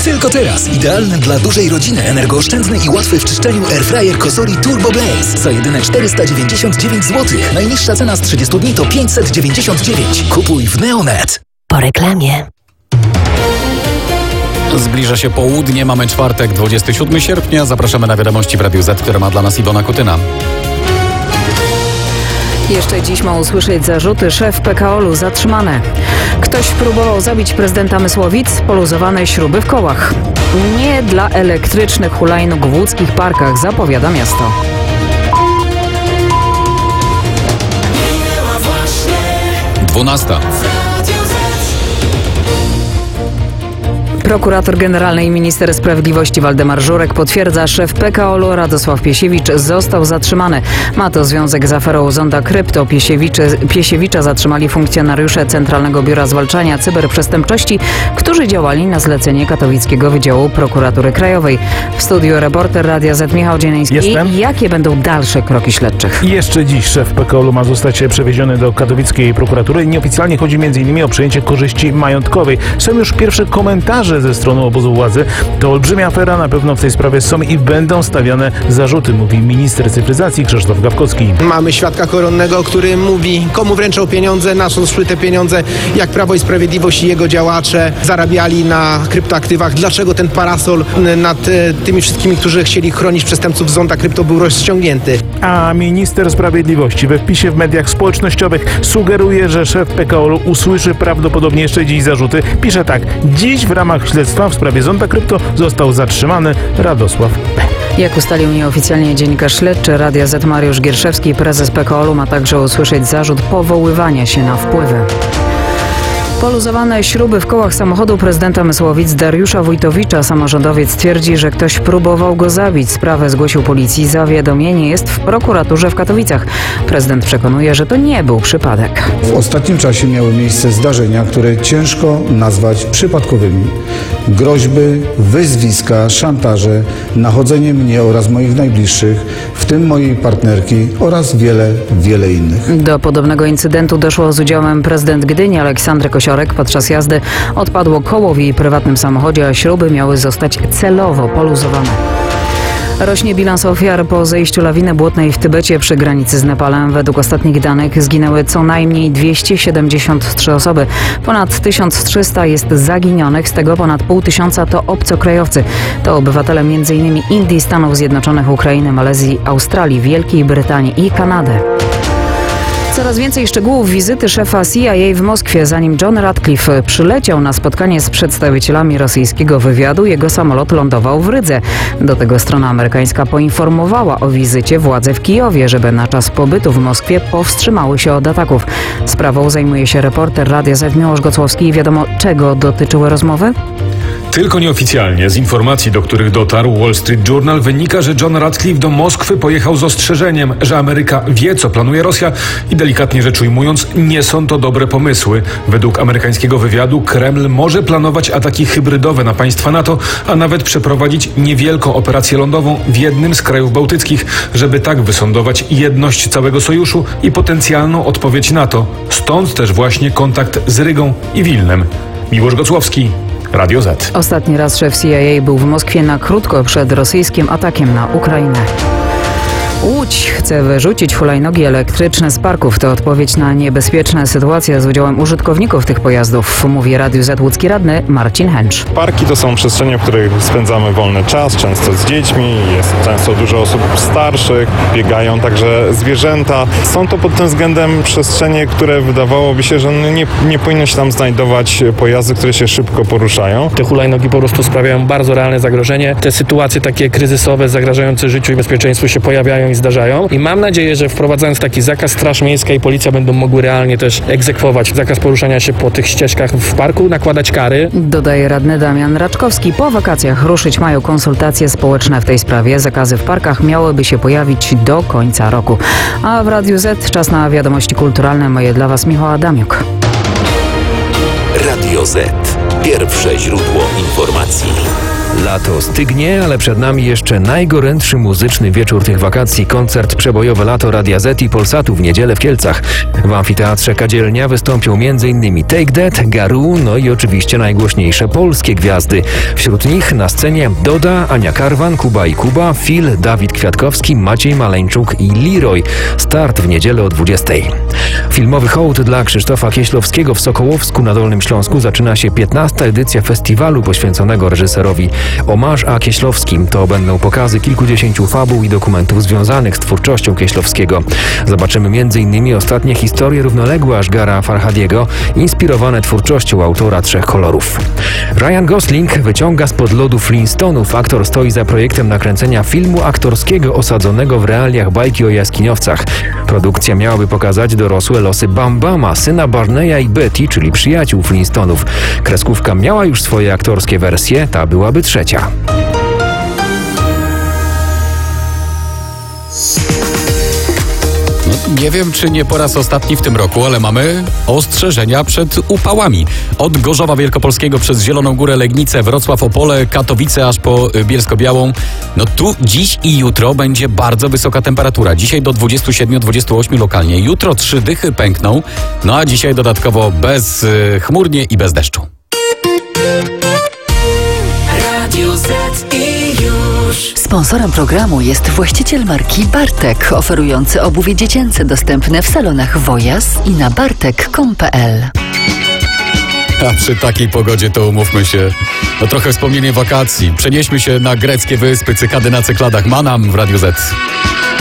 Tylko teraz. Idealny dla dużej rodziny, energooszczędny i łatwy w czyszczeniu airfryer Cosori Turbo Blaze. Za jedyne 499 zł. Najniższa cena z 30 dni to 599. Kupuj w Neonet. Po reklamie. Zbliża się południe, mamy czwartek, 27 sierpnia. Zapraszamy na wiadomości w Radiu Z, które ma dla nas Iwona Kutyna. Jeszcze dziś ma usłyszeć zarzuty szef PKO-u zatrzymane. Ktoś próbował zabić prezydenta Mysłowic, poluzowane śruby w kołach. Nie dla elektrycznych hulajnóg w łódzkich parkach, zapowiada miasto. Dwunasta. Prokurator generalny i minister sprawiedliwości Waldemar Żurek potwierdza, szef PKO-u Radosław Piesiewicz został zatrzymany. Ma to związek z aferą Zonda Krypto. Piesiewicza zatrzymali funkcjonariusze Centralnego Biura Zwalczania Cyberprzestępczości, którzy działali na zlecenie Katowickiego Wydziału Prokuratury Krajowej. W studiu reporter Radia Z Michał Dzieniński. Jestem. Jakie będą dalsze kroki śledczych? Jeszcze dziś szef PKO-u ma zostać przewieziony do katowickiej prokuratury. Nieoficjalnie chodzi m.in. o przejęcie korzyści majątkowej. Są już pierwsze komentarze ze strony obozu władzy. To olbrzymia afera, na pewno w tej sprawie są i będą stawiane zarzuty, mówi minister cyfryzacji Krzysztof Gawkowski. Mamy świadka koronnego, który mówi, komu wręczał pieniądze, na co szły te pieniądze, jak Prawo i Sprawiedliwość i jego działacze zarabiali na kryptoaktywach, dlaczego ten parasol nad tymi wszystkimi, którzy chcieli chronić przestępców Zonda Krypto, był rozciągnięty. A minister sprawiedliwości we wpisie w mediach społecznościowych sugeruje, że szef PKO usłyszy prawdopodobnie jeszcze dziś zarzuty. Pisze tak: dziś w ramach śledztwa w sprawie Zonda Krypto został zatrzymany Radosław P. Jak ustalił nieoficjalnie dziennikarz śledczy Radia Z Mariusz Gierszewski, prezes PKO-u ma także usłyszeć zarzut powoływania się na wpływy. Poluzowane śruby w kołach samochodu prezydenta Mysłowic Dariusza Wójtowicza. Samorządowiec twierdzi, że ktoś próbował go zabić. Sprawę zgłosił policji. Zawiadomienie jest w prokuraturze w Katowicach. Prezydent przekonuje, że to nie był przypadek. W ostatnim czasie miały miejsce zdarzenia, które ciężko nazwać przypadkowymi. Groźby, wyzwiska, szantaże, nachodzenie mnie oraz moich najbliższych, w tym mojej partnerki oraz wiele innych. Do podobnego incydentu doszło z udziałem prezydent Gdyni Aleksandry Kosiorek. Podczas jazdy odpadło koło w jej prywatnym samochodzie, a śruby miały zostać celowo poluzowane. Rośnie bilans ofiar po zejściu lawiny błotnej w Tybecie przy granicy z Nepalem. Według ostatnich danych zginęły co najmniej 273 osoby. Ponad 1300 jest zaginionych, z tego ponad 500 to obcokrajowcy. To obywatele m.in. Indii, Stanów Zjednoczonych, Ukrainy, Malezji, Australii, Wielkiej Brytanii i Kanady. Coraz więcej szczegółów wizyty szefa CIA w Moskwie. Zanim John Ratcliffe przyleciał na spotkanie z przedstawicielami rosyjskiego wywiadu, jego samolot lądował w Rydze. Do tego strona amerykańska poinformowała o wizycie władze w Kijowie, żeby na czas pobytu w Moskwie powstrzymały się od ataków. Sprawą zajmuje się reporter Radia Z Miłosz Gocłowski. Wiadomo, czego dotyczyły rozmowy? Tylko nieoficjalnie. Z informacji, do których dotarł Wall Street Journal, wynika, że John Ratcliffe do Moskwy pojechał z ostrzeżeniem, że Ameryka wie, co planuje Rosja i delikatnie rzecz ujmując, nie są to dobre pomysły. Według amerykańskiego wywiadu Kreml może planować ataki hybrydowe na państwa NATO, a nawet przeprowadzić niewielką operację lądową w jednym z krajów bałtyckich, żeby tak wysądować jedność całego sojuszu i potencjalną odpowiedź NATO. Stąd też właśnie kontakt z Rygą i Wilnem. Miłosz Gocłowski, Radio Z. Ostatni raz szef CIA był w Moskwie na krótko przed rosyjskim atakiem na Ukrainę. Łódź chce wyrzucić hulajnogi elektryczne z parków. To odpowiedź na niebezpieczne sytuacje z udziałem użytkowników tych pojazdów, mówi Radiu Z łódzki radny Marcin Hęcz. Parki to są przestrzenie, w których spędzamy wolny czas, często z dziećmi, jest często dużo osób starszych, biegają także zwierzęta. Są to pod tym względem przestrzenie, które wydawałoby się, że nie powinno się tam znajdować pojazdy, które się szybko poruszają. Te hulajnogi po prostu sprawiają bardzo realne zagrożenie. Te sytuacje takie kryzysowe, zagrażające życiu i bezpieczeństwu się pojawiają i zdarzają. I mam nadzieję, że wprowadzając taki zakaz, Straż Miejska i Policja będą mogły realnie też egzekwować zakaz poruszania się po tych ścieżkach w parku, nakładać kary. Dodaje radny Damian Raczkowski. Po wakacjach ruszyć mają konsultacje społeczne w tej sprawie. Zakazy w parkach miałyby się pojawić do końca roku. A w Radiu Z czas na wiadomości kulturalne. Moje dla Was Michał Adamiuk. Radio Z. Pierwsze źródło informacji. Lato stygnie, ale przed nami jeszcze najgorętszy muzyczny wieczór tych wakacji. Koncert Przebojowe Lato Radia Z i Polsatu w niedzielę w Kielcach. W amfiteatrze Kadzielnia wystąpią m.in. Take That, Garu, no i oczywiście najgłośniejsze polskie gwiazdy. Wśród nich na scenie Doda, Ania Karwan, Kuba i Kuba, Phil, Dawid Kwiatkowski, Maciej Maleńczuk i Leroy. Start w niedzielę o 20:00. Filmowy hołd dla Krzysztofa Kieślowskiego w Sokołowsku na Dolnym Śląsku zaczyna się 15. edycja festiwalu poświęconego reżyserowi. Omarz a Kieślowskim to będą pokazy kilkudziesięciu fabuł i dokumentów związanych z twórczością Kieślowskiego. Zobaczymy m.in. ostatnie historie równoległe Ashgara Farhadiego, inspirowane twórczością autora Trzech kolorów. Ryan Gosling wyciąga spod lodu Flintstonów. Aktor stoi za projektem nakręcenia filmu aktorskiego osadzonego w realiach bajki o jaskiniowcach. Produkcja miałaby pokazać dorosłe losy Bambama, syna Barneya i Betty, czyli przyjaciół Flintstonów. Kreskówka miała już swoje aktorskie wersje, ta byłaby trzecia. Nie wiem, czy nie po raz ostatni w tym roku, ale mamy ostrzeżenia przed upałami. Od Gorzowa Wielkopolskiego przez Zieloną Górę, Legnicę, Wrocław, Opole, Katowice aż po Bielsko-Białą. No tu dziś i jutro będzie bardzo wysoka temperatura. Dzisiaj do 27-28 lokalnie. Jutro 3 dychy pękną, no a dzisiaj dodatkowo bezchmurnie i bez deszczu. Radio Z i już. Sponsorem programu jest właściciel marki Bartek, oferujący obuwie dziecięce dostępne w salonach Wojas i na bartek.com.pl. A przy takiej pogodzie to umówmy się, no trochę wspomnienie wakacji. Przenieśmy się na greckie wyspy, Cykady na Cykladach. Manam w Radiu Z.